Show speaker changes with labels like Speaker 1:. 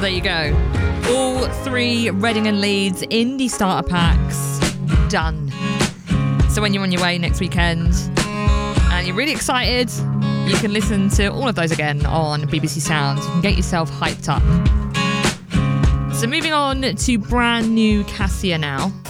Speaker 1: there you go. All 3 Reading and Leeds indie starter packs done. So when you're on your way next weekend and you're really excited, you can listen to all of those again on BBC Sounds. You can get yourself hyped up. So moving on to brand new Cassia now.